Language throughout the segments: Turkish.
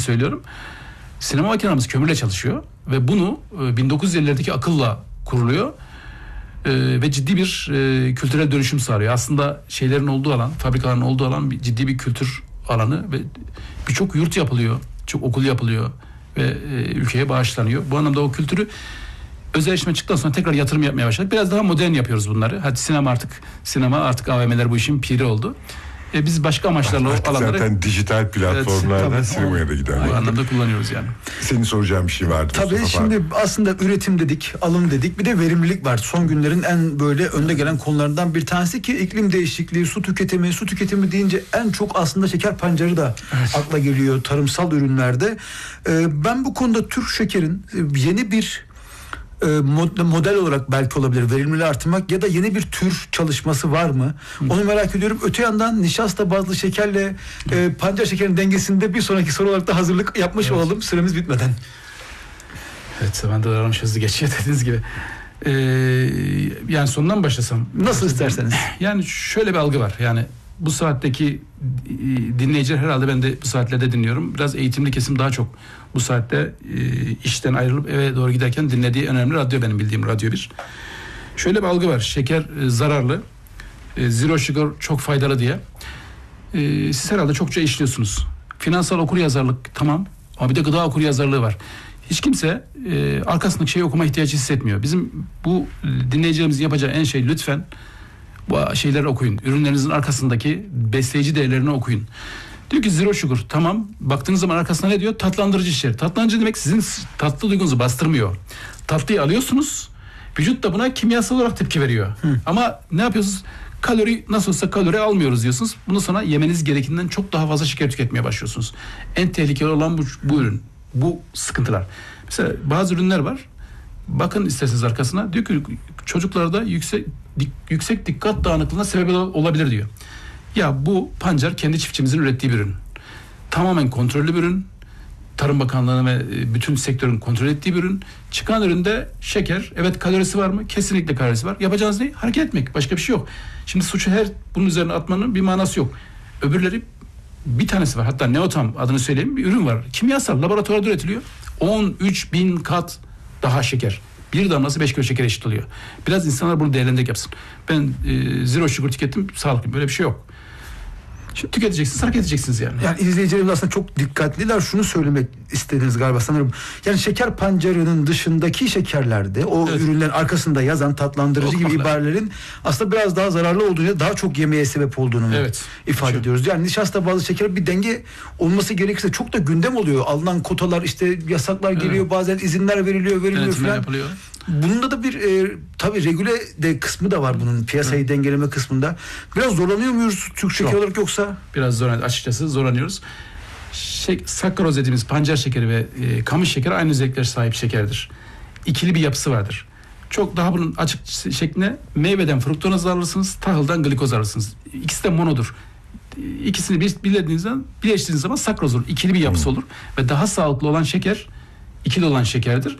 söylüyorum. Sinema makinamız kömürle çalışıyor ve bunu 1950'lerdeki akılla kuruluyor. Ve ciddi bir kültürel dönüşüm sağlıyor. Aslında şeylerin olduğu alan, fabrikaların olduğu alan ciddi bir kültür alanı ve birçok yurt yapılıyor, çok okul yapılıyor ve ülkeye bağışlanıyor. Bu anlamda o kültürü özelleşme çıktıktan sonra tekrar yatırım yapmaya başladık. Biraz daha modern yapıyoruz bunları. Hadi sinema artık AVM'ler bu işin piri oldu. Biz başka amaçlarla artık alanları... Zaten dijital platformlardan evet, sinemaya da gider. Bu anlamda kullanıyoruz yani. Senin soracağın bir şey vardı. Tabii şimdi aslında üretim dedik, alım dedik, bir de verimlilik var. Son günlerin en böyle önde gelen konularından bir tanesi ki iklim değişikliği, su tüketimi deyince en çok aslında şeker pancarı da akla geliyor tarımsal ürünlerde. Ben bu konuda Türk Şeker'in yeni bir model olarak belki olabilir verimliliği artırmak ya da yeni bir tür çalışması var mı? Onu merak ediyorum. Öte yandan nişasta bazlı şekerle pancar şekerinin dengesinde bir sonraki soru olarak da hazırlık yapmış olalım süremiz bitmeden. Evet, ben de aramış hızlı geçiyor dediğiniz gibi. Yani sondan başlasam. Nasıl isterseniz. Yani şöyle bir algı var. Yani bu saatteki dinleyiciler herhalde ben de bu saatlerde dinliyorum. Biraz eğitimli kesim daha çok bu saatte işten ayrılıp eve doğru giderken dinlediği önemli radyo benim bildiğim Radyo 1. Şöyle bir algı var. Şeker zararlı. Zero sugar çok faydalı diye. Siz herhalde çokça işliyorsunuz. Finansal okuryazarlık tamam. Ama bir de gıda okuryazarlığı var. Hiç kimse arkasındaki şeyi okuma ihtiyacı hissetmiyor. Bizim bu dinleyicilerimizin yapacağı en şey lütfen bu şeyleri okuyun. Ürünlerinizin arkasındaki besleyici değerlerini okuyun. Diyor ki zero sugar. Tamam. Baktığınız zaman arkasında ne diyor? Tatlandırıcı içerir. Tatlandırıcı demek sizin tatlı duygunuzu bastırmıyor. Tatlıyı alıyorsunuz. Vücut da buna kimyasal olarak tepki veriyor. Ama ne yapıyorsunuz? Kalori nasıl olsa kalori almıyoruz diyorsunuz. Bundan sonra yemeniz gerekinden çok daha fazla şeker tüketmeye başlıyorsunuz. En tehlikeli olan bu ürün. Bu sıkıntılar. Mesela bazı ürünler var. Bakın isterseniz arkasına. Diyor ki çocuklarda yüksek dikkat dağınıklığına sebep olabilir diyor. Ya bu pancar kendi çiftçimizin ürettiği bir ürün. Tamamen kontrollü bir ürün. Tarım Bakanlığı'nın ve bütün sektörün kontrol ettiği bir ürün. Çıkan üründe şeker, evet kalorisi var mı? Kesinlikle kalorisi var. Yapacağınız ne? Hareket etmek. Başka bir şey yok. Şimdi suçu bunun üzerine atmanın bir manası yok. Öbürleri bir tanesi var. Hatta Neotam adını söyleyeyim bir ürün var. Kimyasal laboratuvarda üretiliyor. 13.000 kat daha şeker. Bir damlası 5 kilo şeker eşit oluyor. Biraz insanlar bunu değerlendirerek yapsın. Ben zero sugar tükettim, sağlıklı. Böyle bir şey yok. Şimdi tüketeceksiniz, hareket edeceksiniz yani. Yani izleyicilerimiz aslında çok dikkatliler. Şunu söylemek istediniz galiba sanırım. Yani şeker pancarının dışındaki şekerlerde o ürünlerin arkasında yazan tatlandırıcı gibi ibarelerin aslında biraz daha zararlı olduğunu, daha çok yemeye sebep olduğunu ifade ediyoruz. Yani nişasta bazlı şeker bir denge olması gerekirse çok da gündem oluyor. Alınan kotalar işte yasaklar geliyor, bazen izinler veriliyor falan. Yapılıyor. Bunun da bir tabii regüle de kısmı da var bunun piyasayı dengeleme kısmında. Biraz zorlanıyor muyuz Türk şeker olarak yoksa? Biraz açıkçası zorlanıyoruz. Sakkaroz dediğimiz pancar şekeri ve kamış şekeri aynı özelliklere sahip şekerdir. İkili bir yapısı vardır. Çok daha bunun açık şekline meyveden fruktoz alırsınız, tahıldan glikoz alırsınız. İkisi de monodur. İkisini birleştirdiğiniz zaman sakkaroz olur. İkili bir yapısı olur ve daha sağlıklı olan şeker ikili olan şekerdir.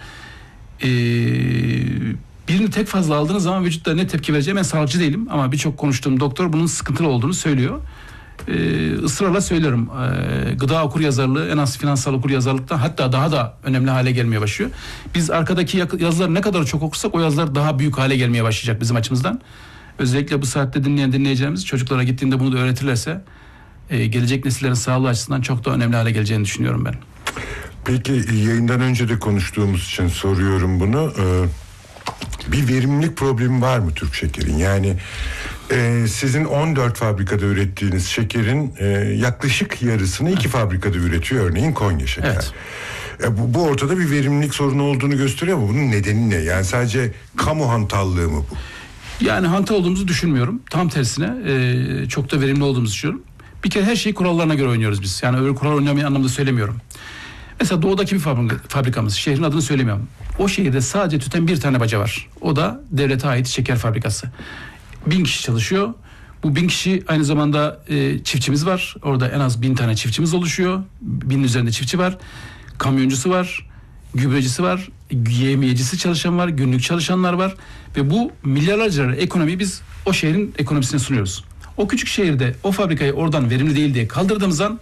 Birini tek fazla aldığınız zaman vücutta ne tepki vereceğim, ben sağlıkçı değilim ama birçok konuştuğum doktor bunun sıkıntılı olduğunu söylüyor. Israrla söylüyorum, gıda okuryazarlığı en az finansal okuryazarlıktan hatta daha da önemli hale gelmeye başlıyor. Biz arkadaki yazıları ne kadar çok okursak o yazılar daha büyük hale gelmeye başlayacak bizim açımızdan. Özellikle bu saatte dinleyen dinleyeceğimiz çocuklara gittiğinde bunu da öğretirlerse gelecek nesillerin sağlığı açısından çok da önemli hale geleceğini düşünüyorum ben. Peki yayından önce de konuştuğumuz için soruyorum bunu. Bir verimlilik problemi var mı Türk Şeker'in? Yani sizin 14 fabrikada ürettiğiniz şekerin yaklaşık yarısını 2 fabrikada üretiyor örneğin Konya Şeker. Evet. Bu ortada bir verimlilik sorunu olduğunu gösteriyor ama bunun nedeni ne? Yani sadece kamu hantallığı mı bu? Yani hantal olduğumuzu düşünmüyorum. Tam tersine çok da verimli olduğumuzu düşünüyorum. Bir kere her şeyi kurallarına göre oynuyoruz biz. Yani öyle kural oynamayı anlamda söylemiyorum. Mesela doğudaki bir fabrikamız, şehrin adını söylemiyorum. O şehirde sadece tüten bir tane baca var. O da devlete ait şeker fabrikası. 1000 kişi çalışıyor. Bu 1000 kişi aynı zamanda çiftçimiz var. Orada en az 1000 tane çiftçimiz oluşuyor. 1000'in üzerinde çiftçi var. Kamyoncusu var. Gübrecisi var. Yemiyecisi çalışan var. Günlük çalışanlar var. Ve bu milyarlarca lira ekonomiyi biz o şehrin ekonomisine sunuyoruz. O küçük şehirde o fabrikayı oradan verimli değil diye kaldırdığımız an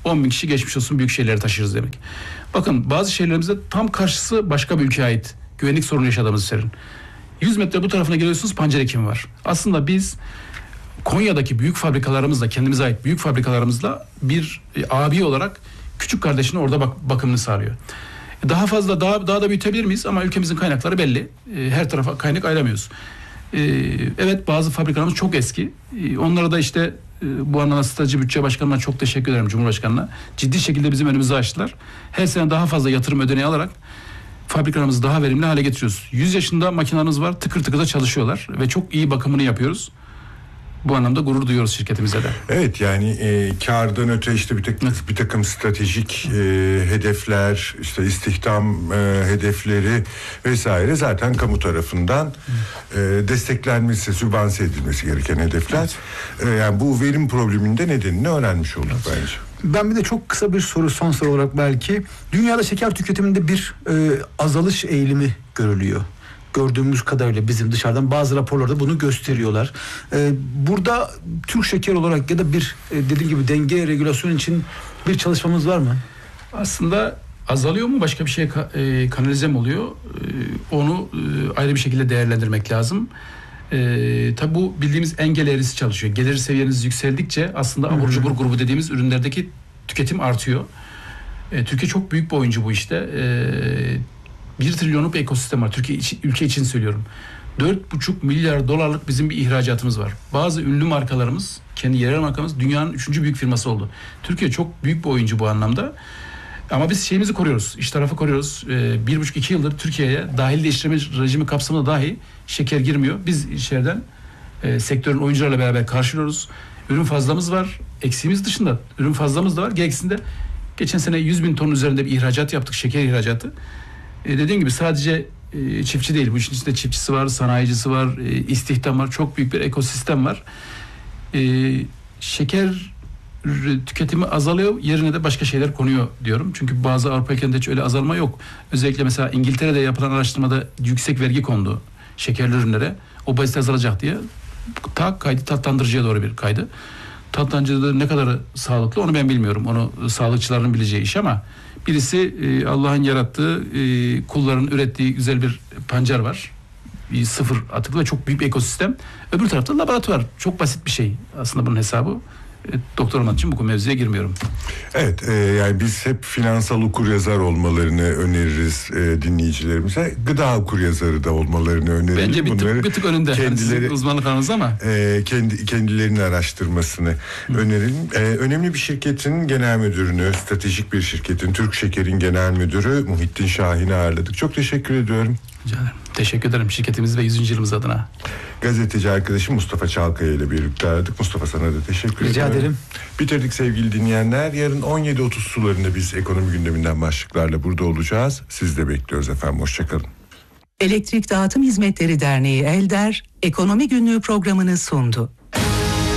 10.000 kişi geçmiş olsun büyük şehirlere taşırız demek. Bakın bazı şehirlerimizde tam karşısı başka bir ülkeye ait. Güvenlik sorunu yaşadığımız yerin. 100 metre bu tarafına geliyorsunuz pancar ekimi var. Aslında biz Konya'daki büyük fabrikalarımızla, kendimize ait büyük fabrikalarımızla bir abi olarak küçük kardeşinin orada bakımını sağlıyor. Daha fazla daha da büyütebilir miyiz? Ama ülkemizin kaynakları belli. Her tarafa kaynak ayıramıyoruz. Evet, bazı fabrikalarımız çok eski. Onlara da işte bu anlamda Strateji Bütçe Başkanı'na çok teşekkür ederim, Cumhurbaşkanı'na. Ciddi şekilde bizim önümüzü açtılar. Her sene daha fazla yatırım ödeneği alarak fabrikalarımızı daha verimli hale getiriyoruz. 100 yaşında makinelerimiz var, tıkır tıkır da çalışıyorlar ve çok iyi bakımını yapıyoruz. Bu anlamda gurur duyuyoruz şirketimize de. Evet, yani kârdan öte işte bir takım stratejik hedefler, işte istihdam hedefleri vesaire zaten kamu tarafından desteklenmesi, sübvanse edilmesi gereken hedefler. Yani bu verim probleminde nedenini öğrenmiş olduk bence. Ben bir de çok kısa bir soru, son soru olarak belki. Dünyada şeker tüketiminde bir azalış eğilimi görülüyor. Gördüğümüz kadarıyla bizim dışarıdan bazı raporlarda bunu gösteriyorlar. Burada Türk Şeker olarak ya da bir dediğim gibi denge regülasyon için bir çalışmamız var mı? Aslında azalıyor mu, başka bir şeye kanalize mi oluyor? Onu ayrı bir şekilde değerlendirmek lazım. Tabi bu bildiğimiz engel eğrisi çalışıyor. Gelir seviyeniz yükseldikçe aslında abur cubur grubu dediğimiz ürünlerdeki tüketim artıyor. Türkiye çok büyük bir oyuncu bu işte. 1 trilyonluk bir ekosistem var. Ülke için söylüyorum. 4,5 milyar dolarlık bizim bir ihracatımız var. Bazı ünlü markalarımız, kendi yerel markamız dünyanın 3. büyük firması oldu. Türkiye çok büyük bir oyuncu bu anlamda. Ama biz şeyimizi koruyoruz. İş tarafı koruyoruz. 1,5-2 yıldır Türkiye'ye dahil değiştirme rejimi kapsamında dahi şeker girmiyor. Biz içeriden sektörün oyuncularla beraber karşılıyoruz. Ürün fazlamız var. Eksiğimiz dışında ürün fazlamız da var. Gereksinde geçen sene 100.000 ton üzerinde bir ihracat yaptık. Şeker ihracatı. Dediğim gibi sadece çiftçi değil. Bu işin içinde çiftçisi var, sanayicisi var, istihdam var. Çok büyük bir ekosistem var. Şeker tüketimi azalıyor. Yerine de başka şeyler konuyor diyorum. Çünkü bazı Avrupa ülkelerinde hiç öyle azalma yok. Özellikle mesela İngiltere'de yapılan araştırmada yüksek vergi kondu şekerli ürünlere. Obezite azalacak diye. Tatlandırıcıya doğru bir kaydı. Tatlandırıcıda ne kadar sağlıklı onu ben bilmiyorum. Onu sağlıkçıların bileceği iş ama birisi Allah'ın yarattığı, kulların ürettiği güzel bir pancar var. Bir sıfır atıklı ve çok büyük bir ekosistem. Öbür tarafta laboratuvar. Çok basit bir şey aslında bunun hesabı. Doktor olmak için bu mevzuya girmiyorum. Evet, yani biz hep finansal okuryazar olmalarını öneririz dinleyicilerimize. Gıda okuryazarı da olmalarını öneririz. Bence bir tık önünde. Kendileri, uzmanlık alanınız ama. Kendilerinin araştırmasını önerelim. Önemli bir şirketin genel müdürünü, stratejik bir şirketin, Türk Şeker'in genel müdürü Muhittin Şahin'i ağırladık. Çok teşekkür ediyorum. Rica ederim. Teşekkür ederim şirketimiz ve 100. yılımız adına. Gazeteci arkadaşım Mustafa Çalkaya ile birlikte aradık. Mustafa, sana da teşekkür ederim. Rica ederim. Bitirdik sevgili dinleyenler. Yarın 17.30 sularında biz ekonomi gündeminden başlıklarla burada olacağız. Siz de bekliyoruz efendim. Hoşçakalın. Elektrik Dağıtım Hizmetleri Derneği ELDER, Ekonomi Günlüğü programını sundu.